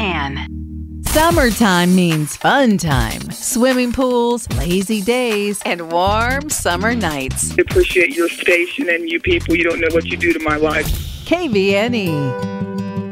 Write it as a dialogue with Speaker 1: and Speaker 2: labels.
Speaker 1: can.
Speaker 2: Summertime means fun time. Swimming pools, lazy days, and warm summer nights.
Speaker 3: I appreciate your station and you people. You don't know what you do to my life.
Speaker 2: KVNE.